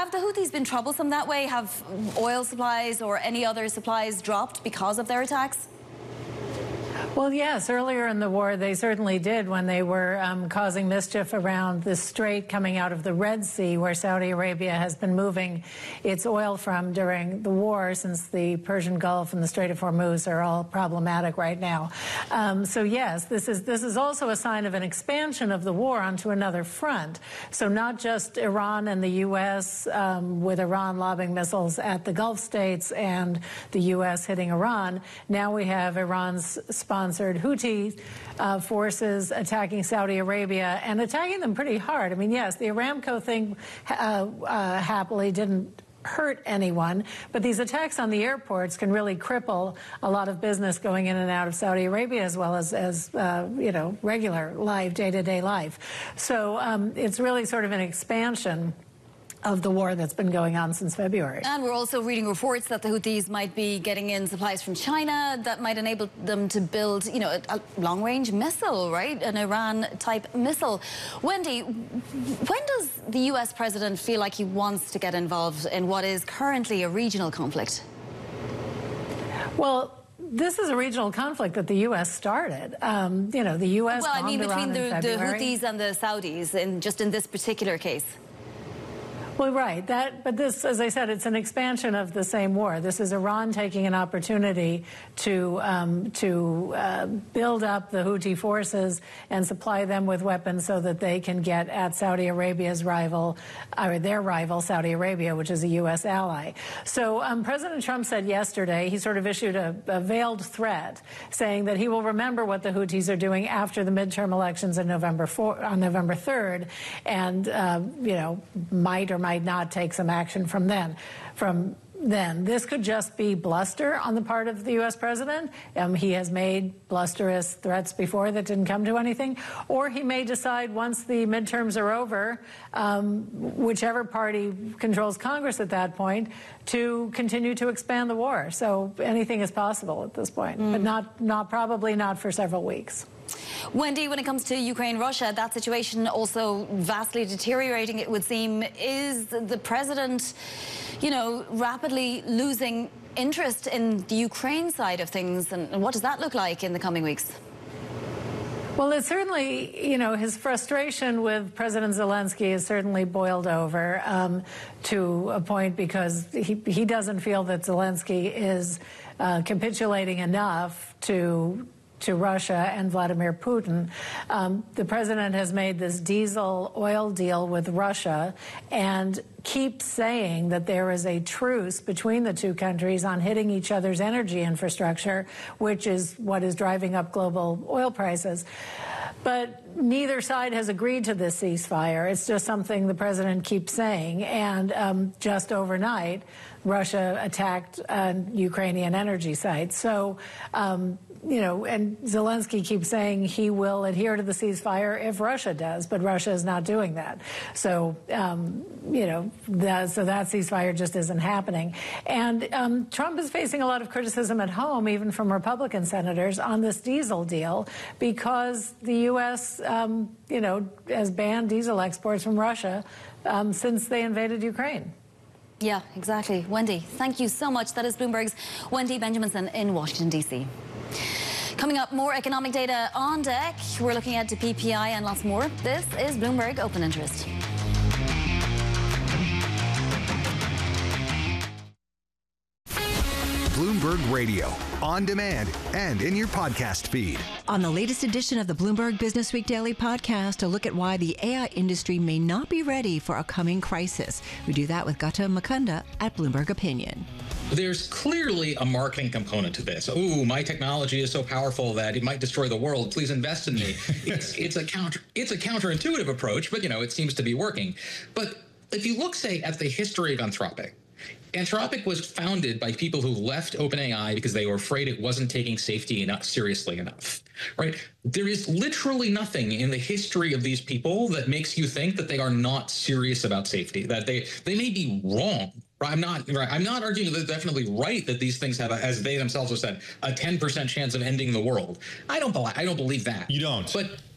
Have the Houthis been troublesome that way? Have oil supplies or any other supplies dropped because of their attacks? Well, yes, earlier in the war, they certainly did when they were causing mischief around the strait coming out of the Red Sea, where Saudi Arabia has been moving its oil from during the war, since the Persian Gulf and the Strait of Hormuz are all problematic right now. So, yes, this is also a sign of an expansion of the war onto another front. So not just Iran and the U.S., with Iran lobbing missiles at the Gulf states and the U.S. hitting Iran. Now we have Iran's sponsored Houthi forces attacking Saudi Arabia and attacking them pretty hard. I mean, yes, the Aramco thing happily didn't hurt anyone, but these attacks on the airports can really cripple a lot of business going in and out of Saudi Arabia, as well as you know, regular life, day-to-day life. So it's really sort of an expansion of the war that's been going on since February. And we're also reading reports that the Houthis might be getting in supplies from China that might enable them to build, you know, a long-range missile, right? An Iran-type missile. Wendy, when does the U.S. president feel like he wants to get involved in what is currently a regional conflict? Well, this is a regional conflict that the U.S. started. You know, the U.S. Well, I mean, between the February. Houthis and the Saudis, just in this particular case. Well, right. But this, as I said, it's an expansion of the same war. This is Iran taking an opportunity to build up the Houthi forces and supply them with weapons so that they can get at Saudi Arabia's rival, or their rival, Saudi Arabia, which is a U.S. ally. So President Trump said yesterday, he sort of issued a veiled threat saying that he will remember what the Houthis are doing after the midterm elections on November 3rd, and you know, might or might not take some action from then. This could just be bluster on the part of the U.S. president. He has made blusterous threats before that didn't come to anything. Or he may decide once the midterms are over, whichever party controls Congress at that point, to continue to expand the war. So anything is possible at this point, but probably not for several weeks. Wendy, when it comes to Ukraine-Russia, that situation also vastly deteriorating, it would seem. Is the president, you know, rapidly losing interest in the Ukraine side of things? And what does that look like in the coming weeks? Well, it's certainly, you know, his frustration with President Zelensky has certainly boiled over to a point, because he doesn't feel that Zelensky is capitulating enough to Russia and Vladimir Putin. The president has made this diesel oil deal with Russia and keeps saying that there is a truce between the two countries on hitting each other's energy infrastructure, which is what is driving up global oil prices. But neither side has agreed to this ceasefire. It's just something the president keeps saying. And just overnight, Russia attacked a Ukrainian energy site. So, you know, and Zelensky keeps saying he will adhere to the ceasefire if Russia does, but Russia is not doing that. So, you know, so that ceasefire just isn't happening. And Trump is facing a lot of criticism at home, even from Republican senators, on this diesel deal, because the U.S., you know, has banned diesel exports from Russia since they invaded Ukraine. Yeah, exactly. Wendy, thank you so much. That is Bloomberg's Wendy Benjaminson in Washington, D.C. Coming up, more economic data on deck. We're looking at the PPI and lots more. This is Bloomberg Open Interest. Bloomberg Radio, on demand and in your podcast feed. On the latest edition of the Bloomberg Business Week Daily podcast, a look at why the AI industry may not be ready for a coming crisis. We do that with Gautam Mukunda at Bloomberg Opinion. There's clearly a marketing component to this. Ooh, my technology is so powerful that it might destroy the world. Please invest in me. It's a counterintuitive approach, but you know, it seems to be working. But if you look, say, at the history of Anthropic, Anthropic was founded by people who left OpenAI because they were afraid it wasn't taking safety seriously enough, right? There is literally nothing in the history of these people that makes you think that they are not serious about safety, that they may be wrong. I'm not arguing that they're definitely right that these things have, as they themselves have said, a 10% chance of ending the world. I don't believe that. You don't. But